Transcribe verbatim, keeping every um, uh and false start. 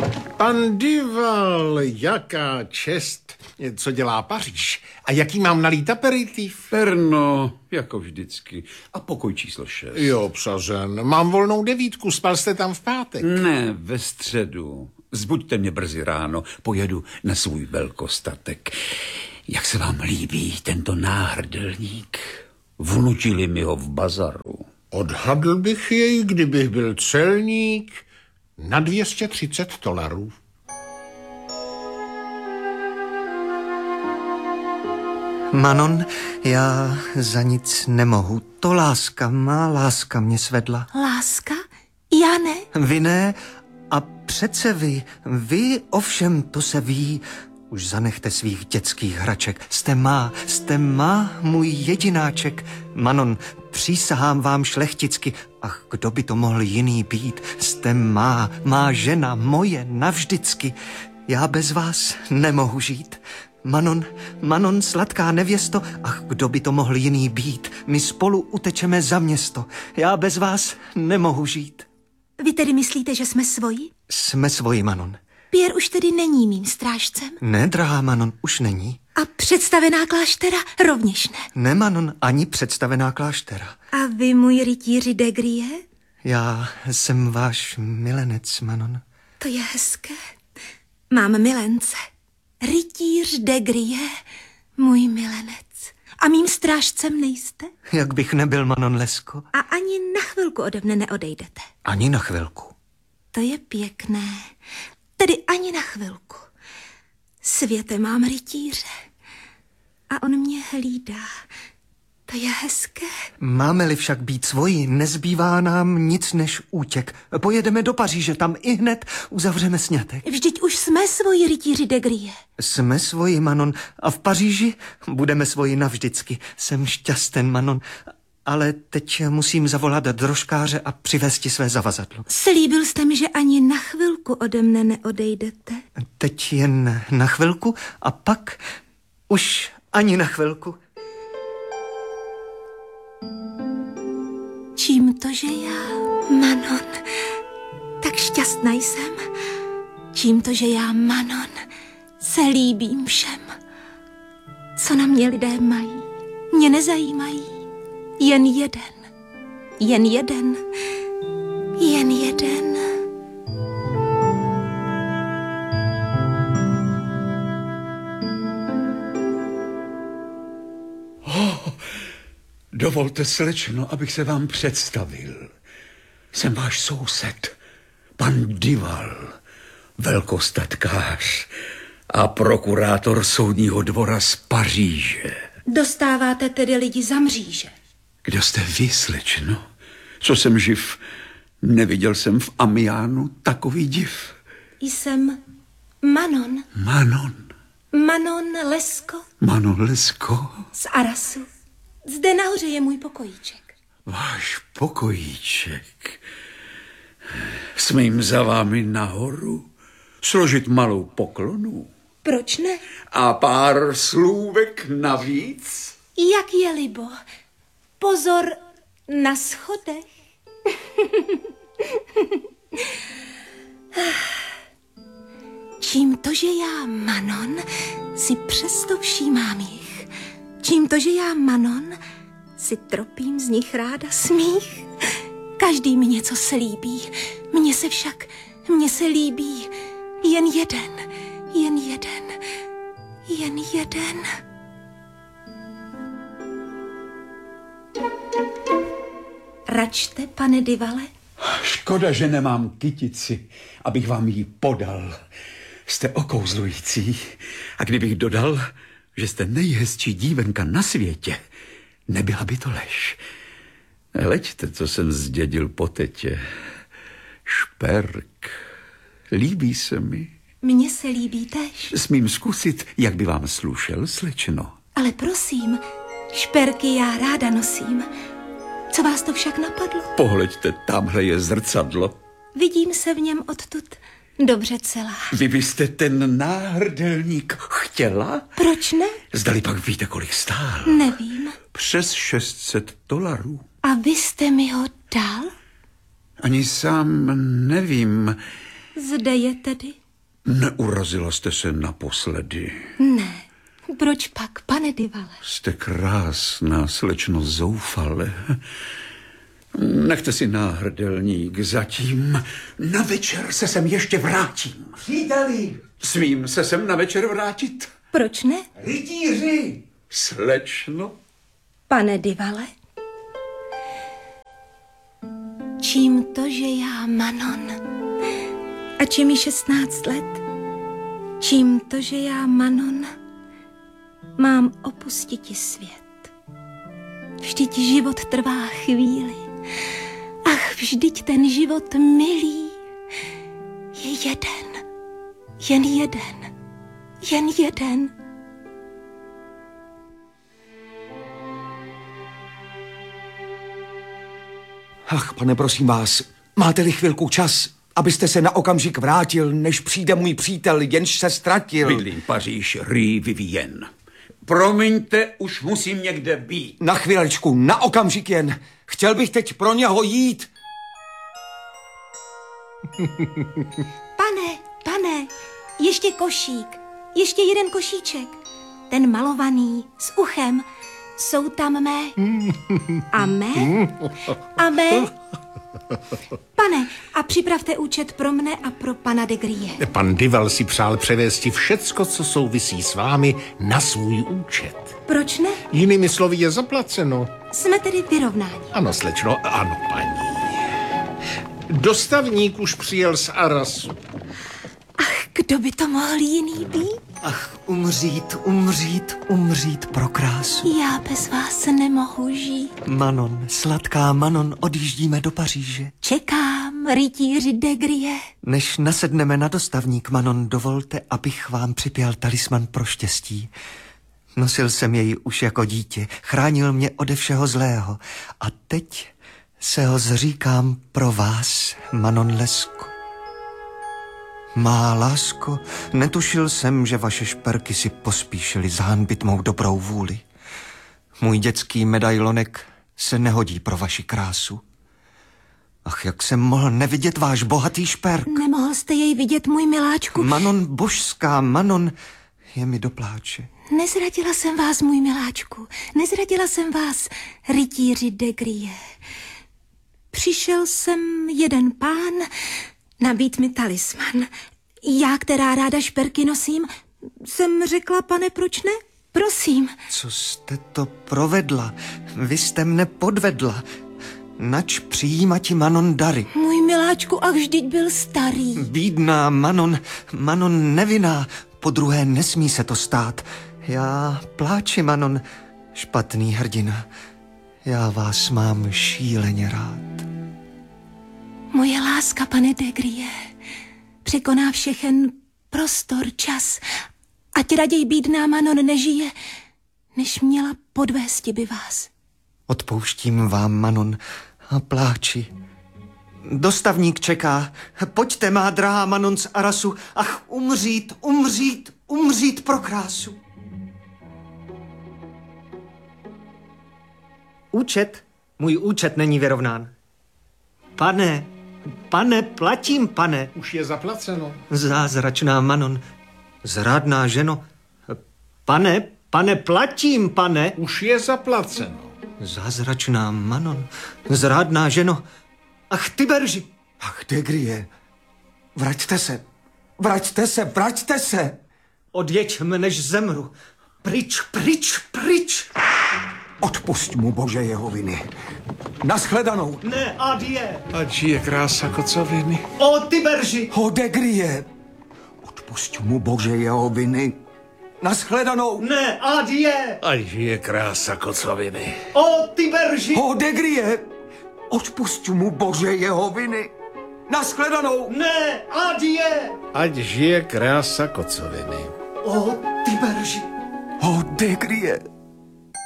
Pan Duval, jaká čest. Co dělá Paříž? A jaký mám nalít aperitiv? Perno, jako vždycky. A pokoj číslo šest. Jo, obsazen. Mám volnou devítku, spal jste tam v pátek? Ne, ve středu. Zbuďte mě brzy ráno, pojedu na svůj velkostatek. Jak se vám líbí tento náhrdelník? Vnutili mi ho v bazaru. Odhadl bych jej, kdybych byl celník, na dvě stě třicet dolarů. Manon, já za nic nemohu. To láska, má láska mě svedla. Láska? Já ne. Vy ne? A přece vy, vy ovšem to se ví. Už zanechte svých dětských hraček. Jste má, jste má, můj jedináček. Manon, přísahám vám šlechticky. Ach, kdo by to mohl jiný být? Jste má, má žena, moje, navždycky. Já bez vás nemohu žít. Manon, Manon, sladká nevěsto, ach, kdo by to mohl jiný být? My spolu utečeme za město. Já bez vás nemohu žít. Vy tedy myslíte, že jsme svoji? Jsme svoji, Manon. Pierre už tedy není mým strážcem? Ne, drahá Manon, už není. A představená kláštera rovněž ne? Ne, Manon, ani představená kláštera. A vy, můj rytíři de Grie? Já jsem váš milenec, Manon. To je hezké. Mám milence. Rytíř de Grie, můj milenec. A mým strážcem nejste? Jak bych nebyl, Manon Lesko. A ani na chvilku ode mne neodejdete? Ani na chvilku. To je pěkné. Tedy ani na chvilku. Světe, mám rytíře. A on mě hlídá. To je hezké. Máme-li však být svoji, nezbývá nám nic než útěk. Pojedeme do Paříže, tam i hned uzavřeme sňatek. Vždyť už jsme svoji, rytíři de Grie. Jsme svoji, Manon, a v Paříži budeme svoji navždycky. Jsem šťasten, Manon, ale teď musím zavolat drožkáře a přivést své zavazadlo. Slíbil jste mi, že ani na chvilku ode mne neodejdete. Teď jen na chvilku a pak už ani na chvilku. Čím to, že já, Manon, tak šťastná jsem? Čím to, že já, Manon, se líbím všem? Co na mě lidé mají, mě nezajímají. Jen jeden, jen jeden, jen jeden. Oh, dovolte, slečno, abych se vám představil. Jsem váš soused, pan Duval, velkostatkář a prokurátor soudního dvora z Paříže. Dostáváte tedy lidi za mříže? Kdo jste vy, slečno? Co jsem živ? Neviděl jsem v Amiánu takový div. Jsem Manon. Manon. Manon Lesko. Manon Lesko. Z Arasu. Zde nahoře je můj pokojíček. Váš pokojíček. Smím za vámi nahoru složit malou poklonu? Proč ne? A pár slůvek navíc? Jak je libo. Pozor na schodech. Čím to, že já, Manon, si přesto všímám jich? Čím to, že já, Manon, si tropím z nich ráda smích? Každý mi něco slíbí, mně se však, mně se líbí jen jeden, jen jeden, jen jeden. Račte, pane Duvale. Škoda, že nemám kytici, abych vám ji podal. Jste okouzlující. A kdybych dodal, že jste nejhezčí dívenka na světě, nebyla by to lež. Hleďte, co jsem zdědil po tetě. Šperk. Líbí se mi. Mně se líbí též. Smím zkusit, jak by vám slušel, slečno. Ale prosím, šperky já ráda nosím. Co vás to však napadlo? Pohleďte, tamhle je zrcadlo. Vidím se v něm odtud dobře celá. Vy byste ten náhrdelník chtěla? Proč ne? Zdali pak víte, kolik stál? Nevím. Přes šest set dolarů. A vy jste mi ho dal? Ani sám nevím. Zde je tedy? Neurazila jste se naposledy. Ne. Proč pak, pane Divale? Jste krásná, slečno Zoufale. Nechte si náhrdelník zatím. Na večer se sem ještě vrátím. Příteli! Smím se sem na večer vrátit? Proč ne? Rytíři! Slečno? Pane Divale? Čím to, že já Manon? A čím mi šestnáct let? Čím to, že já Manon mám opustiti svět? Vždyť život trvá chvíli. Ach, vždyť ten život milý je jeden. Jen jeden. Jen jeden. Ach, pane, prosím vás, máte-li chvilku čas, abyste se na okamžik vrátil, než přijde můj přítel, jenž se ztratil. Bydlím Paříž, Rue Vivienne. Promiňte, už musím někde být. Na chvílečku, na okamžik jen. Chtěl bych teď pro něho jít. Pane, pane, ještě košík, ještě jeden košíček. Ten malovaný, s uchem. Jsou tam mé. A mé? A mé? Pane, a připravte účet pro mne a pro pana de Grie. Pan Dival si přál převésti všecko, co souvisí s vámi, na svůj účet. Proč ne? Jinými slovy je zaplaceno. Jsme tedy vyrovnáni. Ano, slečno, ano, paní. Dostavník už přijel z Arasu. Ach, kdo by to mohl jiný být? Ach, umřít, umřít, umřít pro krásu. Já bez vás nemohu žít. Manon, sladká Manon, odjíždíme do Paříže. Čekám, rytíři de Grie. Než nasedneme na dostavník, Manon, dovolte, abych vám připěl talisman pro štěstí. Nosil jsem jej už jako dítě, chránil mě ode všeho zlého. A teď se ho zříkám pro vás, Manon Lescaut. Má lásko, netušil jsem, že vaše šperky si pospíšily zhanbit mou dobrou vůli. Můj dětský medailonek se nehodí pro vaši krásu. Ach, jak jsem mohl nevidět váš bohatý šperk. Nemohl jste jej vidět, můj miláčku? Manon božská, Manon, je mi do pláče. Nezradila jsem vás, můj miláčku. Nezradila jsem vás, rytíři de Grie. Přišel sem jeden pán nabít mi talisman. Já, která ráda šperky nosím, jsem řekla, pane, proč ne? Prosím. Co jste to provedla? Vy jste mne podvedla. Nač přijímati Manon dary. Můj miláčku, ach, vždyť byl starý. Bídná Manon, Manon nevinná, podruhé nesmí se to stát. Já pláči, Manon, špatný hrdina. Já vás mám šíleně rád. Moje láska, pane de Grie, překoná všechen prostor, čas. Ať raději bídná Manon nežije, než měla podvésti by vás. Odpouštím vám, Manon, a pláči. Dostavník čeká. Pojďte, má drahá Manon z Arasu. Ach, umřít, umřít, umřít pro krásu. Účet? Můj účet není vyrovnán. Pane, pane, platím, pane. Už je zaplaceno. Zázračná Manon, zrádná ženo. Pane, pane, platím, pane. Už je zaplaceno. Zázračná Manon, zrádná ženo. Ach, ty berži. Ach, de Grie, vraťte se, vraťte se, vraťte se. Odjeďme, než zemru. Pryč, pryč, pryč. Odpusť mu, Bože, jeho viny. Naschledanou. Ne, adie. Ať žije krása kocoviny. O, ty berži. O, de Grie, odpusť mu, Bože, jeho viny. Naschledanou. Ne, adie. Ať žije krása kocoviny. O, ty berži. O, de Grie, odpusť mu, Bože, jeho viny. Naschledanou. Ne, adie. Ať žije krása kocoviny. O, ty berži. O, de Grie,